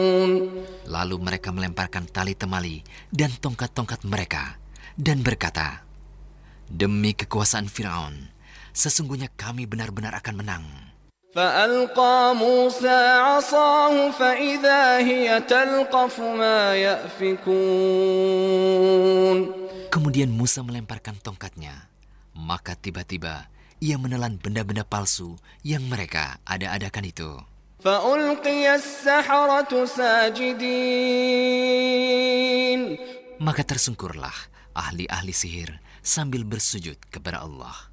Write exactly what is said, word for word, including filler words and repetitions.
Lalu mereka melemparkan tali temali dan tongkat-tongkat mereka dan berkata, "Demi kekuasaan Firaun, sesungguhnya kami benar-benar akan menang." فألقى موسى عصاه فإذا هي تلقف ما يأفكون. Kemudian Musa melemparkan tongkatnya, maka tiba-tiba ia menelan benda-benda palsu yang mereka ada-adakan itu. فألقي السحرة ساجدين. Maka tersungkurlah ahli-ahli sihir sambil bersujud kepada Allah.